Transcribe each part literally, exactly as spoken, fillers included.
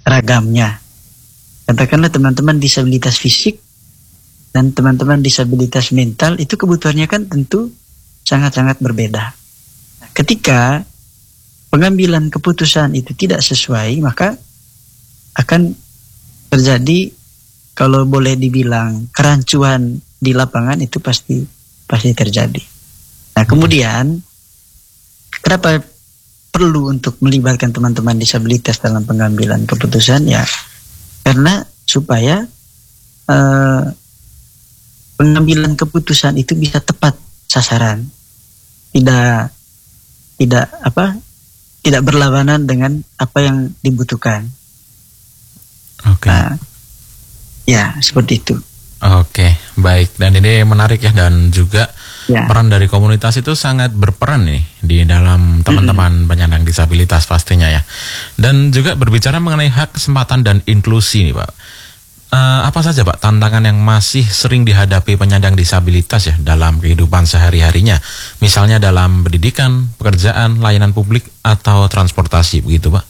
ragamnya. Katakanlah teman-teman disabilitas fisik dan teman-teman disabilitas mental itu kebutuhannya kan tentu sangat-sangat berbeda. Ketika pengambilan keputusan itu tidak sesuai, maka akan terjadi, kalau boleh dibilang, kerancuan di lapangan itu pasti pasti terjadi. Nah, kemudian kenapa perlu untuk melibatkan teman-teman disabilitas dalam pengambilan keputusan? Ya, karena supaya uh, pengambilan keputusan itu bisa tepat sasaran, tidak tidak apa tidak berlawanan dengan apa yang dibutuhkan. Oke. Okay. Nah, ya seperti itu. Oke, okay, baik. Dan ini menarik ya, dan juga ya. Peran dari komunitas itu sangat berperan nih di dalam teman-teman mm-hmm. penyandang disabilitas pastinya ya. Dan juga berbicara mengenai hak kesempatan dan inklusi nih Pak. Uh, apa saja Pak tantangan yang masih sering dihadapi penyandang disabilitas ya dalam kehidupan sehari-harinya? Misalnya dalam pendidikan, pekerjaan, layanan publik, atau transportasi, begitu Pak?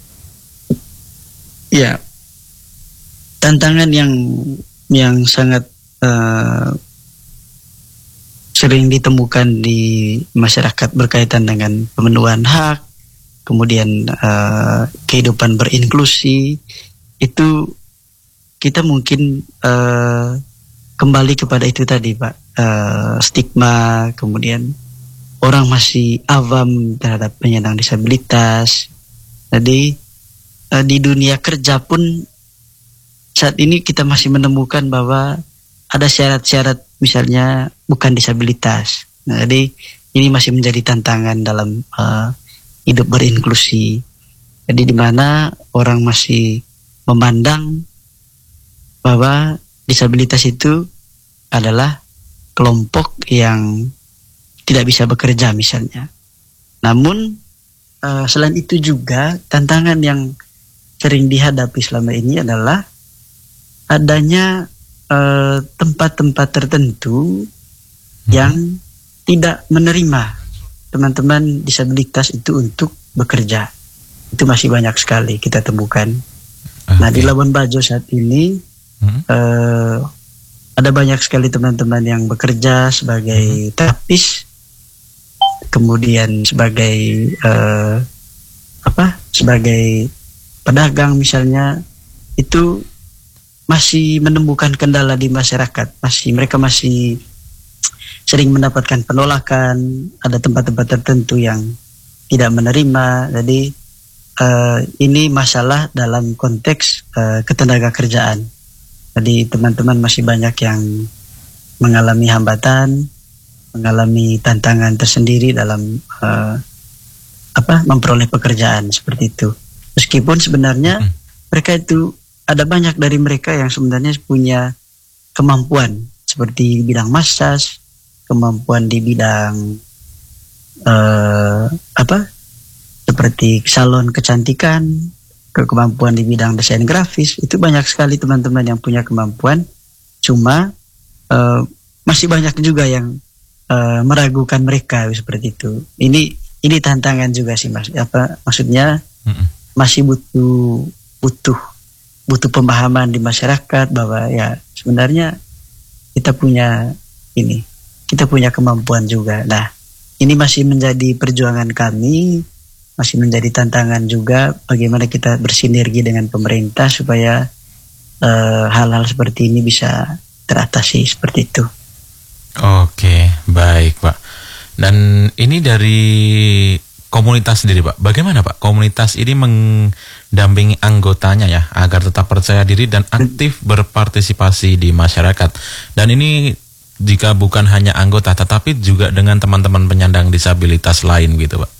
Ya. Tantangan yang yang sangat uh, sering ditemukan di masyarakat berkaitan dengan pemenuhan hak, kemudian uh, kehidupan berinklusi, itu kita mungkin uh, kembali kepada itu tadi Pak, uh, stigma, kemudian orang masih awam terhadap penyandang disabilitas. Jadi uh, di dunia kerja pun saat ini kita masih menemukan bahwa ada syarat-syarat misalnya bukan disabilitas. Nah, jadi ini masih menjadi tantangan dalam uh, hidup berinklusi. Jadi di mana orang masih memandang bahwa disabilitas itu adalah kelompok yang tidak bisa bekerja misalnya. Namun uh, selain itu juga tantangan yang sering dihadapi selama ini adalah adanya uh, tempat-tempat tertentu hmm. yang tidak menerima teman-teman disabilitas itu untuk bekerja. Itu masih banyak sekali kita temukan. Okay. Nah, di Labuan Bajo saat ini hmm. uh, ada banyak sekali teman-teman yang bekerja sebagai hmm. terapis, kemudian sebagai uh, apa? Sebagai pedagang misalnya, itu masih menemukan kendala di masyarakat. Masih mereka masih sering mendapatkan penolakan. Ada tempat-tempat tertentu yang tidak menerima. Jadi uh, ini masalah dalam konteks uh, ketenaga kerjaan. Jadi teman-teman masih banyak yang mengalami hambatan, mengalami tantangan tersendiri dalam uh, apa memperoleh pekerjaan seperti itu. Meskipun sebenarnya mm-hmm. mereka itu ada banyak dari mereka yang sebenarnya punya kemampuan seperti di bidang massage, kemampuan di bidang uh, apa seperti salon kecantikan, kemampuan di bidang desain grafis. Itu banyak sekali teman-teman yang punya kemampuan, cuma uh, masih banyak juga yang uh, meragukan mereka seperti itu. Ini ini tantangan juga sih Mas. Apa maksudnya? Mm-mm. Masih butuh butuh butuh pemahaman di masyarakat bahwa ya sebenarnya kita punya ini, kita punya kemampuan juga. Nah, ini masih menjadi perjuangan kami, masih menjadi tantangan juga bagaimana kita bersinergi dengan pemerintah supaya uh, hal-hal seperti ini bisa teratasi seperti itu. Oke, baik Pak. Dan ini dari komunitas sendiri Pak, bagaimana Pak komunitas ini mendampingi anggotanya ya agar tetap percaya diri dan aktif berpartisipasi di masyarakat? Dan ini jika bukan hanya anggota tetapi juga dengan teman-teman penyandang disabilitas lain gitu Pak.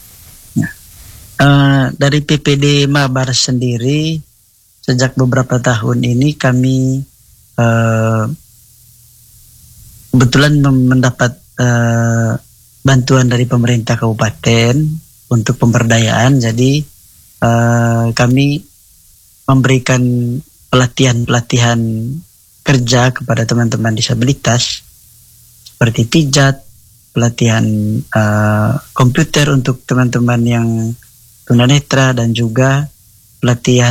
Uh, dari P P D Mabar sendiri sejak beberapa tahun ini kami uh, kebetulan mendapat uh, bantuan dari pemerintah kabupaten untuk pemberdayaan. Jadi uh, kami memberikan pelatihan-pelatihan kerja kepada teman-teman disabilitas seperti pijat, pelatihan uh, komputer untuk teman-teman yang tunanetra, dan juga pelatihan